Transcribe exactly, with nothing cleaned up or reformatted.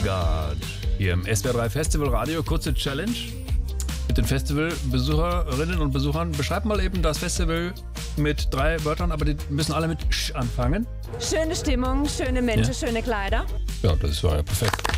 Bodyguard. Hier im S W R drei Festival Radio, kurze Challenge mit den Festivalbesucherinnen und Besuchern. Beschreib mal eben das Festival mit drei Wörtern, aber die müssen alle mit Sch anfangen. Schöne Stimmung, schöne Menschen, ja. Schöne Kleider. Ja, das war ja perfekt.